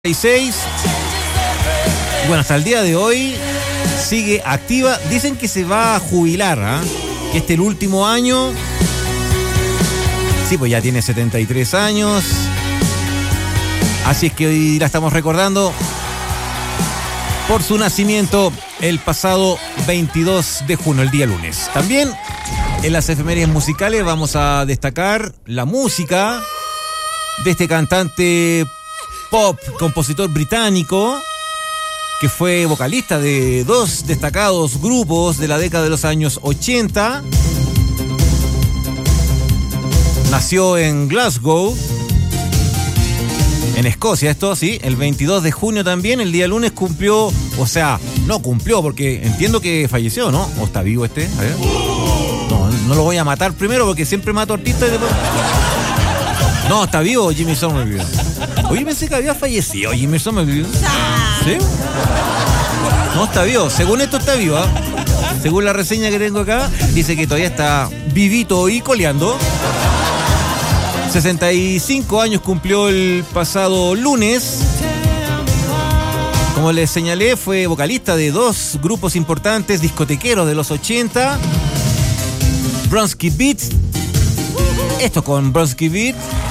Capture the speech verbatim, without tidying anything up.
seis. Bueno, hasta el día de hoy sigue activa. Dicen que se va a jubilar, ¿eh? Que este es el último año. Sí, pues ya tiene setenta y tres años. Así es que hoy la estamos recordando por su nacimiento el pasado veintidós de junio, el día lunes. También en las efemérides musicales vamos a destacar la música de este cantante pop, compositor británico, que fue vocalista de dos destacados grupos de la década de los años ochenta. Nació en Glasgow, en Escocia, esto sí, el veintidós de junio también, el día lunes cumplió, o sea, no cumplió porque entiendo que falleció, ¿no? ¿O está vivo este? A ver. No, no lo voy a matar primero porque siempre mato artistas y después... No, está vivo Jimmy Somerville. Oye, pensé que había fallecido Jimmy Somerville. ¿Sí? No, está vivo. Según esto está vivo, ¿eh? Según la reseña que tengo acá, dice que todavía está vivito y coleando. sesenta y cinco años cumplió el pasado lunes. Como les señalé, fue vocalista de dos grupos importantes, discotequeros de los ochenta. Bronski Beat. Esto con Bronski Beat.